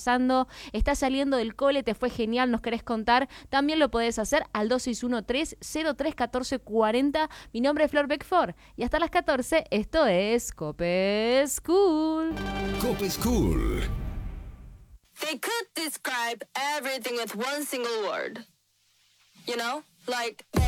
pasando, estás saliendo del cole, te fue genial, nos querés contar, también lo podés hacer al 2613-031440. Mi nombre es Flor Beckford y hasta las 14 esto es Cope School. Cope School. They could describe everything with one single word. You know? Like...